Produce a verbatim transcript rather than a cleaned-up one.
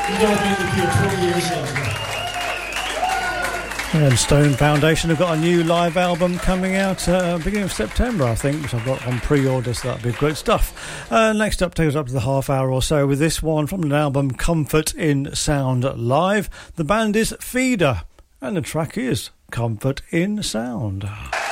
You know, I've been with you twenty years now. And Stone Foundation have got a new live album coming out uh, beginning of September, I think, which I've got on pre-order, so that'll be great stuff. Uh, next up, takes us up to the half hour or so with this one from an album, Comfort in Sound Live. The band is Feeder, and the track is Comfort in Sound.